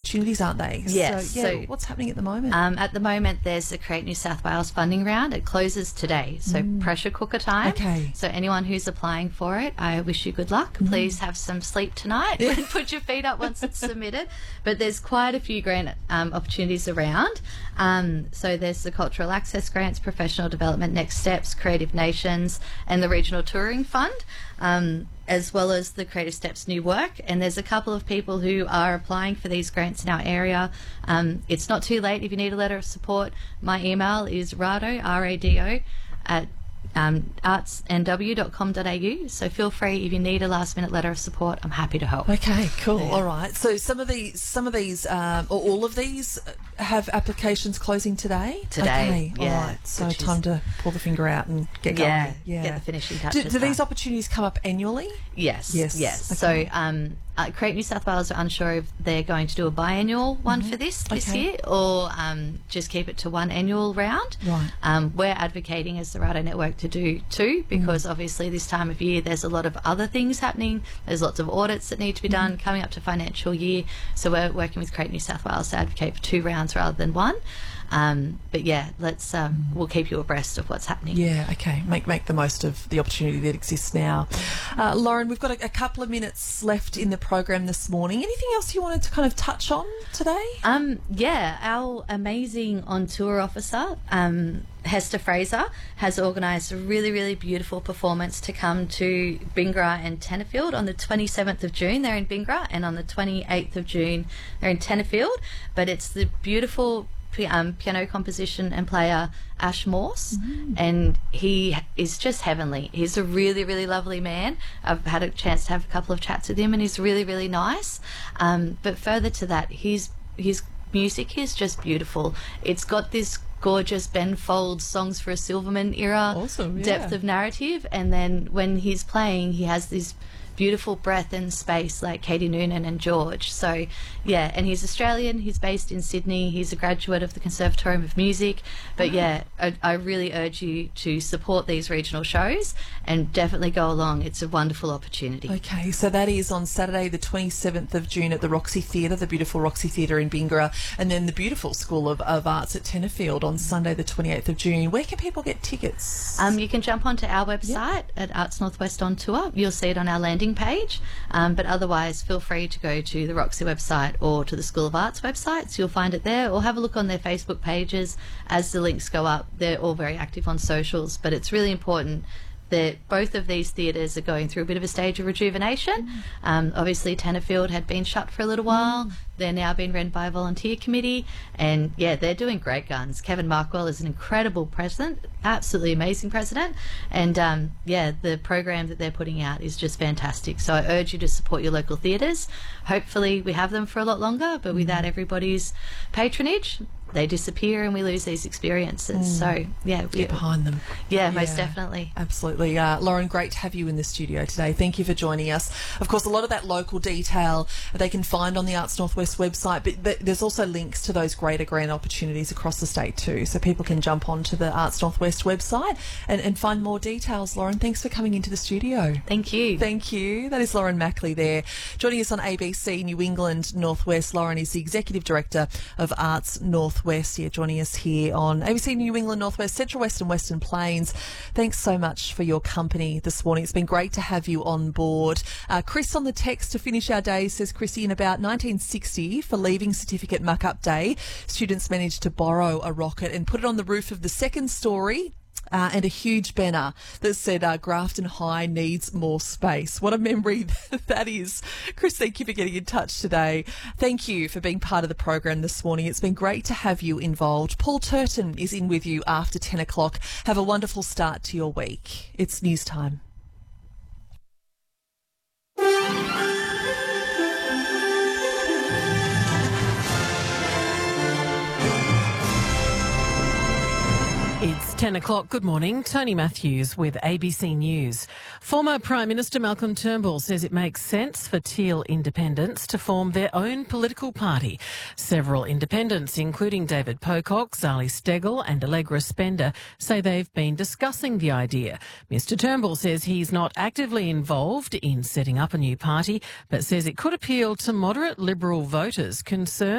opportunities, aren't they? Yes. So what's happening at the moment? At the moment, there's the Create New South Wales funding round. It closes today, so pressure cooker time. Okay. So anyone who's applying for it, I wish you good luck. Please have some sleep tonight and put your feet up once it's submitted. But there's quite a few grant opportunities around. So there's the Cultural Access Grants, Professional Development Next Steps, Creative Nations, and the Regional Touring Fund, as well as the Creative Steps New Work. And there's a couple of people who are applying for these grants in our area. It's not too late if you need a letter of support. My email is rado, R-A-D-O, at artsnw.com.au. So feel free, if you need a last minute letter of support, I'm happy to help. Okay, cool. All right. So some of these, or all of these, have applications closing today. Today, okay, yeah. all right. So time to pull the finger out and get going. Get the finishing touches. Do these opportunities come up annually? Yes. Okay. So Create New South Wales are unsure if they're going to do a biannual one for this year, or just keep it to one annual round. Right. We're advocating as the Rado Network to do two, because obviously this time of year there's a lot of other things happening. There's lots of audits that need to be done coming up to financial year. So we're working with Create New South Wales to advocate for 2 rounds rather than one. But yeah, let's we'll keep you abreast of what's happening. Yeah, okay. Make the most of the opportunity that exists now. Lauren, we've got a couple of minutes left in the program this morning. Anything else you wanted to kind of touch on today? Our amazing on-tour officer, Hester Fraser, has organised a really, really beautiful performance to come to Bingara and Tenterfield on the 27th of June. They're in Bingara, and on the 28th of June they're in Tenterfield. But it's the beautiful piano composition and player Ash Morse, and he is just heavenly. He's a really, really lovely man. I've had a chance to have a couple of chats with him, and he's really, really nice. But further to that, his music is just beautiful. It's got this gorgeous Ben Folds Songs for a Silverman era depth of narrative, and then when he's playing, he has this beautiful breath and space like Katie Noonan and George. So yeah, and he's Australian, he's based in Sydney, he's a graduate of the Conservatorium of Music. But yeah, I really urge you to support these regional shows and definitely go along. It's a wonderful opportunity. Okay, so that is on Saturday the 27th of June at the Roxy Theatre, the beautiful Roxy Theatre in Bingara, and then the beautiful School of Arts at Tenterfield on Sunday the 28th of June. Where can people get tickets? You can jump onto our website at Arts Northwest on Tour. You'll see it on our landing page, but otherwise feel free to go to the Roxy website or to the School of Arts websites. You'll find it there, or have a look on their Facebook pages as the links go up. They're all very active on socials, but it's really important that both of these theatres are going through a bit of a stage of rejuvenation. Obviously Tenterfield had been shut for a little while. They're now being run by a volunteer committee, and yeah, they're doing great guns. Kevin Markwell is an incredible president, absolutely amazing president, and the program that they're putting out is just fantastic. So I urge you to support your local theatres. Hopefully we have them for a lot longer, but without everybody's patronage, they disappear and we lose these experiences. So yeah, get behind them. Yeah, most definitely. Absolutely. Lauren, great to have you in the studio today. Thank you for joining us. Of course, a lot of that local detail they can find on the Arts Northwest website, but there's also links to those greater grant opportunities across the state too, so people can jump onto the Arts Northwest website and find more details. Lauren, thanks for coming into the studio. Thank you. Thank you. That is Lauren Mackley there, joining us on ABC New England Northwest. Lauren is the Executive Director of Arts Northwest, joining us here on ABC New England Northwest, Central West and Western Plains. Thanks so much for your company this morning. It's been great to have you on board. Chris on the text to finish our day says, Chrissy, in about 1960, for Leaving Certificate Muck-Up Day, students managed to borrow a rocket and put it on the roof of the second story, and a huge banner that said Grafton High needs more space. What a memory that is. Chris, thank you for getting in touch today. Thank you for being part of the program this morning. It's been great to have you involved. Paul Turton is in with you after 10 o'clock. Have a wonderful start to your week. It's news time. It's 10 o'clock. Good morning. Tony Matthews with ABC News. Former Prime Minister Malcolm Turnbull says it makes sense for Teal independents to form their own political party. Several independents, including David Pocock, Zali Steggall and Allegra Spender, say they've been discussing the idea. Mr Turnbull says he's not actively involved in setting up a new party, but says it could appeal to moderate Liberal voters concerned